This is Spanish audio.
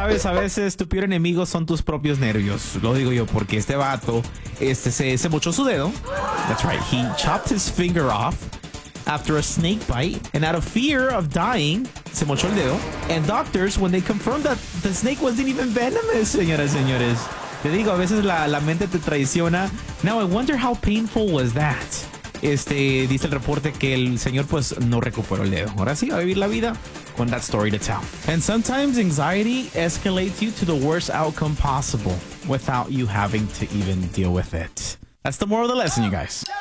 sabes, a veces tu peor enemigo son tus propios nervios. Lo digo yo porque este vato se mochó su dedo. That's right. He chopped his finger off after a snake bite, and out of fear of dying, se mochó el dedo. And doctors, when they confirmed that the snake wasn't even venomous, señoras, señores. Te digo, a veces la mente te traiciona. Now, I wonder how painful was that. Dice el reporte que el señor pues no recuperó el dedo. Ahora sí, va a vivir la vida con that story to tell. And sometimes anxiety escalates you to the worst outcome possible without you having to even deal with it. That's the moral of the lesson, you guys.